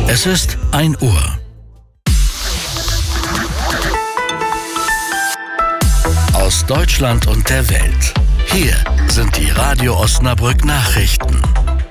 Es ist 1 Uhr. Aus Deutschland und der Welt. Hier sind die Radio Osnabrück Nachrichten.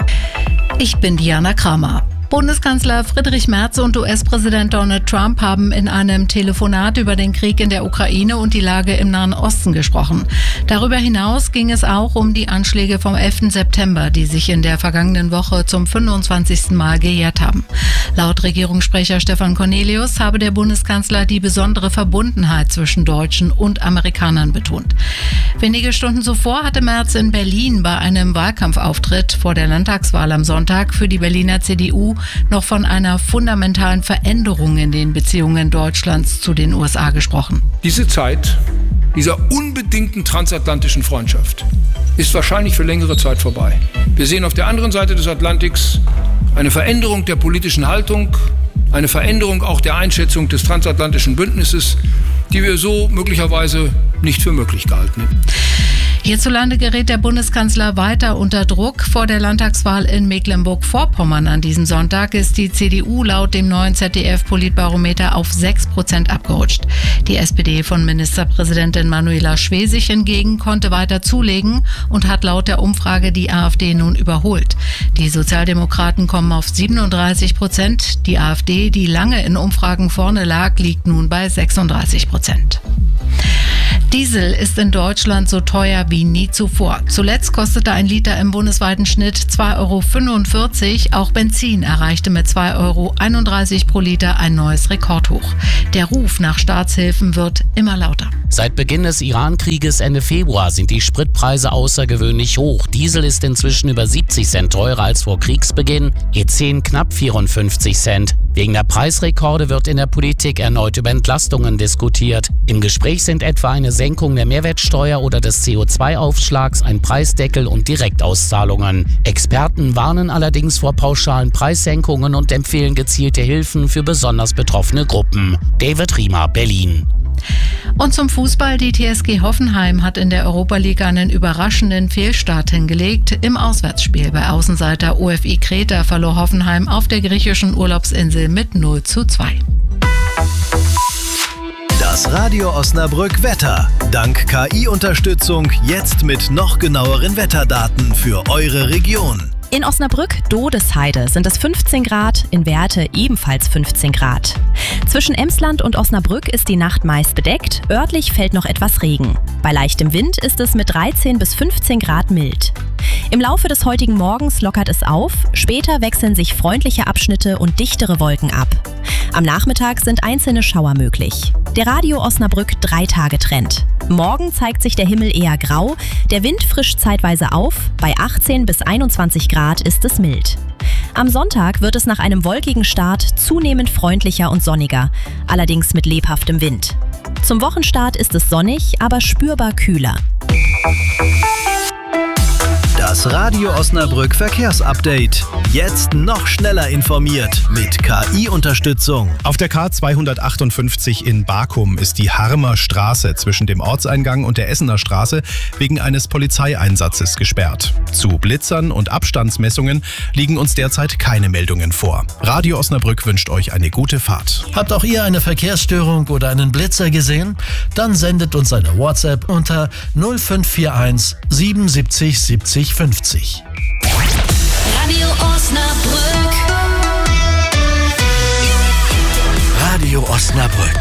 Ich bin Diana Kramer. Bundeskanzler Friedrich Merz und US-Präsident Donald Trump haben in einem Telefonat über den Krieg in der Ukraine und die Lage im Nahen Osten gesprochen. Darüber hinaus ging es auch um die Anschläge vom 11. September, die sich in der vergangenen Woche zum 25. Mal gejährt haben. Laut Regierungssprecher Stefan Cornelius habe der Bundeskanzler die besondere Verbundenheit zwischen Deutschen und Amerikanern betont. Wenige Stunden zuvor hatte Merz in Berlin bei einem Wahlkampfauftritt vor der Landtagswahl am Sonntag für die Berliner CDU noch von einer fundamentalen Veränderung in den Beziehungen Deutschlands zu den USA gesprochen. Diese Zeit dieser unbedingten transatlantischen Freundschaft ist wahrscheinlich für längere Zeit vorbei. Wir sehen auf der anderen Seite des Atlantiks eine Veränderung der politischen Haltung, eine Veränderung auch der Einschätzung des transatlantischen Bündnisses, die wir so möglicherweise nicht für möglich gehalten hätten. Hierzulande gerät der Bundeskanzler weiter unter Druck. Vor der Landtagswahl in Mecklenburg-Vorpommern an diesem Sonntag ist die CDU laut dem neuen ZDF-Politbarometer auf 6% abgerutscht. Die SPD von Ministerpräsidentin Manuela Schwesig hingegen konnte weiter zulegen und hat laut der Umfrage die AfD nun überholt. Die Sozialdemokraten kommen auf 37%. Die AfD, die lange in Umfragen vorne lag, liegt nun bei 36%. Diesel ist in Deutschland so teuer wie nie zuvor. Zuletzt kostete ein Liter im bundesweiten Schnitt 2,45 €. Auch Benzin erreichte mit 2,31 € pro Liter ein neues Rekordhoch. Der Ruf nach Staatshilfen wird immer lauter. Seit Beginn des Iran-Krieges Ende Februar sind die Spritpreise außergewöhnlich hoch. Diesel ist inzwischen über 70 Cent teurer als vor Kriegsbeginn, E10 knapp 54 Cent. Wegen der Preisrekorde wird in der Politik erneut über Entlastungen diskutiert. Im Gespräch sind etwa eine Senkung der Mehrwertsteuer oder des CO2-Aufschlags, ein Preisdeckel und Direktauszahlungen. Experten warnen allerdings vor pauschalen Preissenkungen und empfehlen gezielte Hilfen für besonders betroffene Gruppen. David Riemer, Berlin. Und zum Fußball, die TSG Hoffenheim hat in der Europa League einen überraschenden Fehlstart hingelegt. Im Auswärtsspiel bei Außenseiter OFI Kreta verlor Hoffenheim auf der griechischen Urlaubsinsel mit 0:2. Das Radio Osnabrück Wetter. Dank KI-Unterstützung jetzt mit noch genaueren Wetterdaten für eure Region. In Osnabrück, Dodesheide, sind es 15 Grad, in Werthe ebenfalls 15 Grad. Zwischen Emsland und Osnabrück ist die Nacht meist bedeckt, örtlich fällt noch etwas Regen. Bei leichtem Wind ist es mit 13 bis 15 Grad mild. Im Laufe des heutigen Morgens lockert es auf, später wechseln sich freundliche Abschnitte und dichtere Wolken ab. Am Nachmittag sind einzelne Schauer möglich. Der Radio Osnabrück 3-Tage-Trend. Morgen zeigt sich der Himmel eher grau, der Wind frischt zeitweise auf, bei 18 bis 21 Grad ist es mild. Am Sonntag wird es nach einem wolkigen Start zunehmend freundlicher und sonniger, allerdings mit lebhaftem Wind. Zum Wochenstart ist es sonnig, aber spürbar kühler. Das Radio Osnabrück Verkehrsupdate. Jetzt noch schneller informiert mit KI-Unterstützung. Auf der K258 in Bakum ist die Harmer Straße zwischen dem Ortseingang und der Essener Straße wegen eines Polizeieinsatzes gesperrt. Zu Blitzern und Abstandsmessungen liegen uns derzeit keine Meldungen vor. Radio Osnabrück wünscht euch eine gute Fahrt. Habt auch ihr eine Verkehrsstörung oder einen Blitzer gesehen? Dann sendet uns eine WhatsApp unter 0541 77 70 50. Radio Osnabrück. Radio Osnabrück.